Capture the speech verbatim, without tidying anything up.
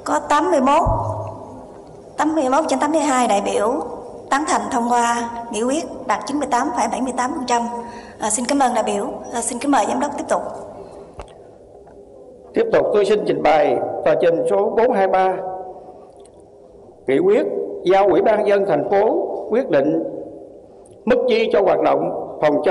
Có tám mươi mốt tám mươi mốt trên tám mươi hai đại biểu tán thành thông qua nghị quyết, đạt chín mươi tám phẩy bảy mươi tám phần trăm. À, xin cảm ơn đại biểu. À, xin kính mời giám đốc tiếp tục. Tiếp tục tôi xin trình bày tờ trình số bốn hai ba. Nghị quyết giao Ủy ban nhân dân thành phố quyết định mức chi cho hoạt động phòng chống